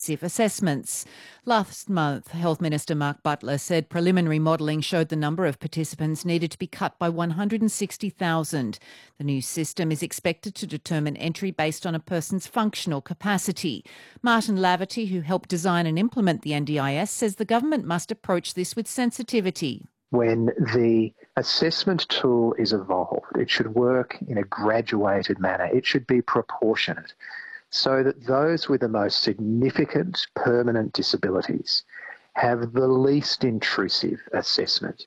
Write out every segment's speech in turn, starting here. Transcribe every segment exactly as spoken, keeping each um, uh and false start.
comprehensive assessments. Last month, Health Minister Mark Butler said preliminary modelling showed the number of participants needed to be cut by one hundred sixty thousand. The new system is expected to determine entry based on a person's functional capacity. Martin Laverty, who helped design and implement the N D I S, says the government must approach this with sensitivity. When the assessment tool is evolved, it should work in a graduated manner. It should be proportionate so that those with the most significant permanent disabilities have the least intrusive assessment.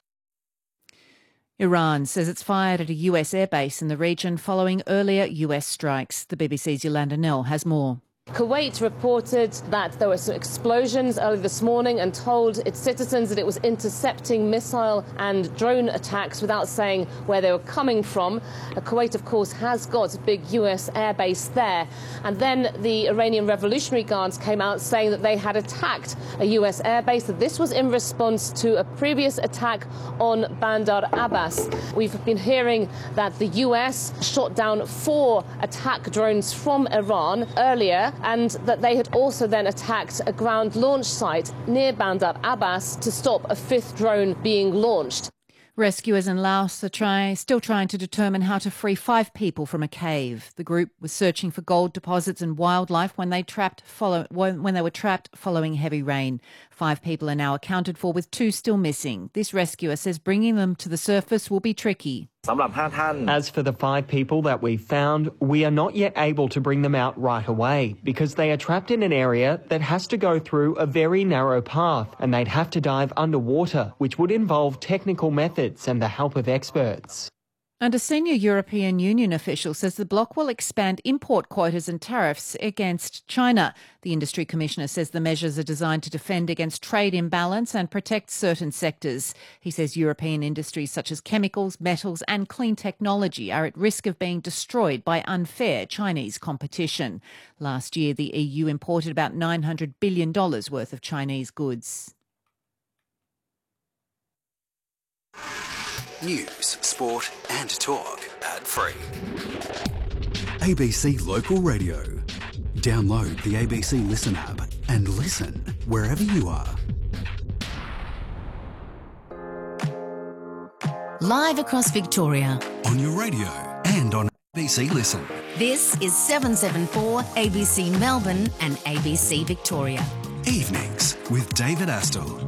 Iran says it's fired at a U S airbase in the region following earlier U S strikes. The B B C's Yolanda Nell has more. Kuwait reported that there were some explosions early this morning and told its citizens that it was intercepting missile and drone attacks without saying where they were coming from. Kuwait, of course, has got a big U S airbase there. And then the Iranian Revolutionary Guards came out saying that they had attacked a U S airbase, that this was in response to a previous attack on Bandar Abbas. We've been hearing that the U S shot down four attack drones from Iran earlier, and that they had also then attacked a ground launch site near Bandar Abbas to stop a fifth drone being launched. Rescuers in Laos are try, still trying to determine how to free five people from a cave. The group was searching for gold deposits and wildlife when they trapped follow, when they were trapped following heavy rain. Five people are now accounted for, with two still missing. This rescuer says bringing them to the surface will be tricky. As for the five people that we found, we are not yet able to bring them out right away because they are trapped in an area that has to go through a very narrow path, and they'd have to dive underwater, which would involve technical methods and the help of experts. And a senior European Union official says the bloc will expand import quotas and tariffs against China. The industry commissioner says the measures are designed to defend against trade imbalance and protect certain sectors. He says European industries such as chemicals, metals and clean technology are at risk of being destroyed by unfair Chinese competition. Last year, the E U imported about nine hundred billion dollars worth of Chinese goods. News, sport and talk ad-free. A B C Local Radio. Download the A B C Listen app and listen wherever you are. Live across Victoria. On your radio and on A B C Listen. This is seven seventy-four A B C Melbourne and A B C Victoria. Evenings with David Astle.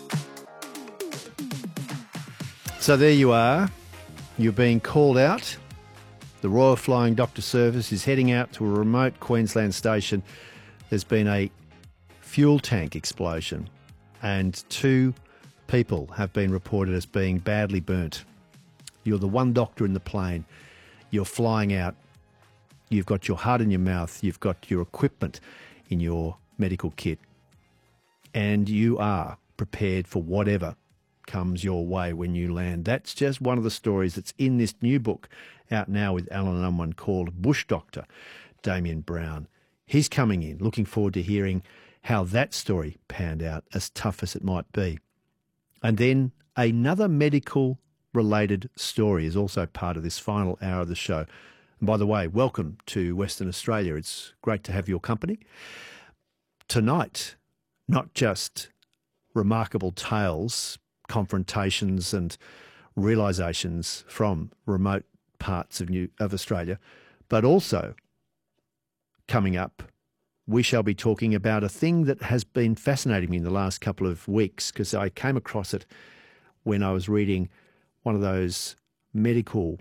So there you are. You're being called out. The Royal Flying Doctor Service is heading out to a remote Queensland station. There's been a fuel tank explosion and two people have been reported as being badly burnt. You're the one doctor in the plane. You're flying out. You've got your heart in your mouth. You've got your equipment in your medical kit. And you are prepared for whatever comes your way when you land. That's just one of the stories that's in this new book out now with Allen Unwin called Bush Doctor, Damien Brown. He's coming in. Looking forward to hearing how that story panned out, as tough as it might be. And then another medical-related story is also part of this final hour of the show. And by the way, welcome to Western Australia. It's great to have your company. Tonight, not just remarkable tales, confrontations and realisations from remote parts of New of Australia, but also coming up, we shall be talking about a thing that has been fascinating me in the last couple of weeks, because I came across it when I was reading one of those medical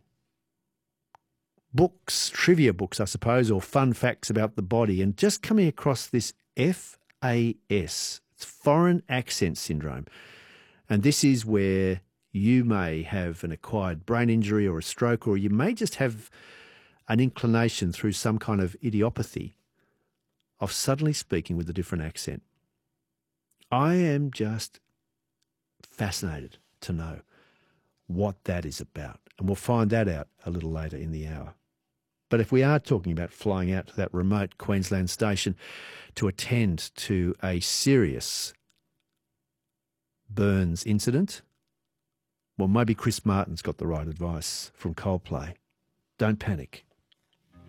books, trivia books, I suppose, or fun facts about the body, and just coming across this F A S, it's Foreign Accent Syndrome. And this is where you may have an acquired brain injury or a stroke, or you may just have an inclination through some kind of idiopathy of suddenly speaking with a different accent. I am just fascinated to know what that is about, and we'll find that out a little later in the hour. But if we are talking about flying out to that remote Queensland station to attend to a serious burns incident, well, maybe Chris Martin's got the right advice from Coldplay. Don't panic.